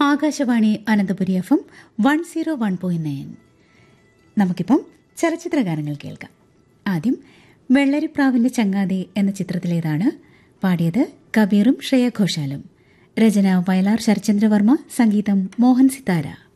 Akashvani Ananthapuri FM 101.9. നമുക്കിപ്പം ചലച്ചിത്രഗാനങ്ങൾ കേൾക്കാം. ആദ്യം വെള്ളരിപ്രാവിന്റെ ചങ്ങാതി എന്ന ചിത്രത്തിലേതാണ്. പാടിയത് കബീറും ശ്രേയ ഘോഷാലും. രചന വയലാർ ശരചന്ദ്രവർമ്മ, സംഗീതം മോഹൻ സിതാര.